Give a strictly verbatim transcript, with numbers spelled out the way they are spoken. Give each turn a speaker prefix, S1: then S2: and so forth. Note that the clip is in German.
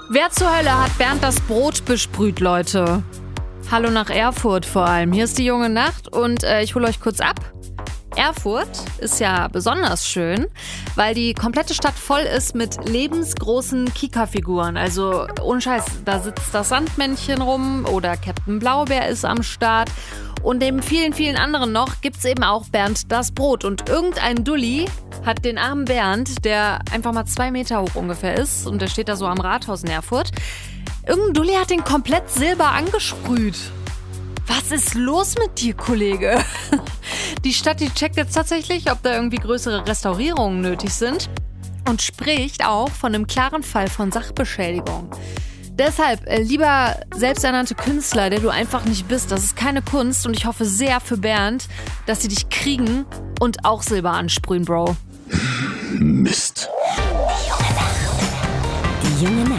S1: Wer zur Hölle hat Bernd das Brot besprüht, Leute? Hallo nach Erfurt vor allem. Hier ist die junge Nacht und äh, ich hole euch kurz ab. Erfurt ist ja besonders schön, weil die komplette Stadt voll ist mit lebensgroßen Kika-Figuren. Also ohne Scheiß, da sitzt das Sandmännchen rum oder Captain Blaubeer ist am Start. Und neben vielen, vielen anderen noch gibt's eben auch Bernd das Brot. Und irgendein Dulli hat den armen Bernd, der einfach mal zwei Meter hoch ungefähr ist und der steht da so am Rathaus in Erfurt. Irgendein Dulli hat den komplett silber angesprüht. Was ist los mit dir, Kollege? Die Stadt, die checkt jetzt tatsächlich, ob da irgendwie größere Restaurierungen nötig sind und spricht auch von einem klaren Fall von Sachbeschädigung. Deshalb, äh, lieber selbsternannte Künstler, der du einfach nicht bist, das ist keine Kunst und ich hoffe sehr für Bernd, dass sie dich kriegen und auch Silber ansprühen, Bro.
S2: Mist.
S3: Die junge Nacht. Die junge Nacht.